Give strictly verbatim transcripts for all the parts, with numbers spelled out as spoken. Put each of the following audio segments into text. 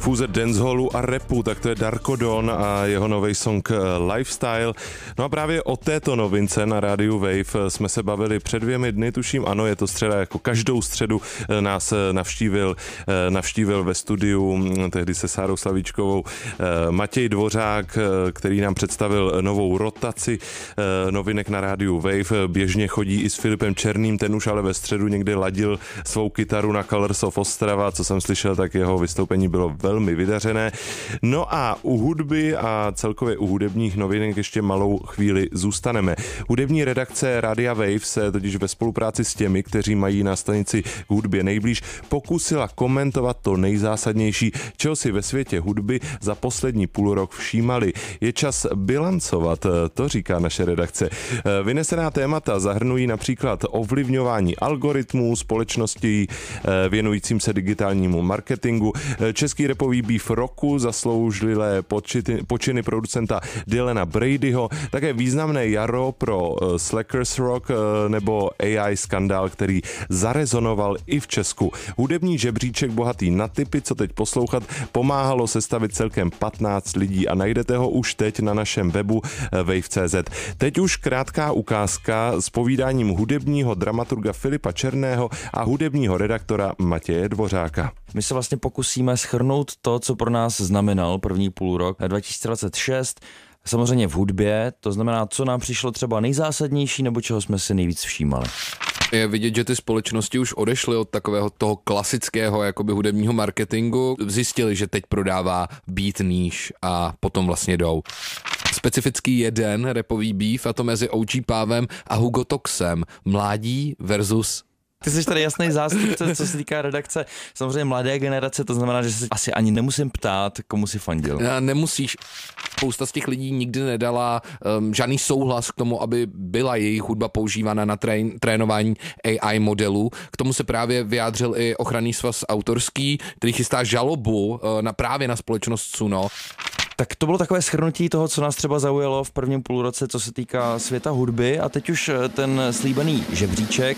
Fúze dancehallu a rapu, tak to je Darko Don a jeho nový song Lifestyle. No a právě o této novince na rádiu Wave jsme se bavili před dvěmi dny, tuším, ano, je to středa, jako každou středu nás navštívil, navštívil ve studiu, tehdy se Sárou Slavíčkovou, Matěj Dvořák, který nám představil novou rotaci novinek na rádiu Wave. Běžně chodí i s Filipem Černým, ten už ale ve středu někde ladil svou kytaru na Colors of Ostrava, co jsem slyšel, tak jeho vystoupení bylo velmi vydařené. No a u hudby a celkově u hudebních novinek ještě malou chvíli zůstaneme. Hudební redakce Rádia Wave se totiž ve spolupráci s těmi, kteří mají na stanici k hudbě nejblíž, pokusila komentovat to nejzásadnější, čeho si ve světě hudby za poslední půl rok všímali. Je čas bilancovat, to říká naše redakce. Vynesená témata zahrnují například ovlivňování algoritmů, společností věnujícím se digitálnímu marketingu, český rapový beef roku, zasloužilé počiny, počiny producenta Dylana Bradyho, také významné jaro pro Slackers Rock nebo A I skandál, který zarezonoval i v Česku. Hudební žebříček bohatý na tipy, co teď poslouchat, pomáhalo sestavit celkem patnáct lidí a najdete ho už teď na našem webu wave tečka cé zet. Teď už krátká ukázka s povídáním hudebního dramaturga Filipa Černého a hudebního redaktora Matěje Dvořáka. My se vlastně pokusíme shrnout to, co pro nás znamenal první půlrok dva tisíce dvacet šest, samozřejmě v hudbě, to znamená, co nám přišlo třeba nejzásadnější nebo čeho jsme si nejvíc všímali. Je vidět, že ty společnosti už odešly od takového toho klasického jakoby hudebního marketingu, zjistili, že teď prodává beat níž a potom vlastně jdou. Specifický jeden rapový beef, a to mezi O G Pávem a Hugo Toxem. Mládí versus... Ty jsi tady jasný zástupce, co se týká redakce. Samozřejmě mladé generace, to znamená, že se asi ani nemusím ptát, komu si fandil. Nemusíš. Spousta z těch lidí nikdy nedala um, žádný souhlas k tomu, aby byla jejich hudba používána na trén, trénování A I modelů. K tomu se právě vyjádřil i ochranný svaz autorský, který chystá žalobu uh, na právě na společnost Suno. Tak to bylo takové shrnutí toho, co nás třeba zaujalo v prvním půlroce, co se týká světa hudby, a teď už ten slíbený žebříček.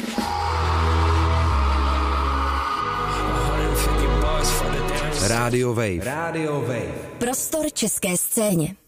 Rádio Wave. Rádio Wave. Prostor české scéně.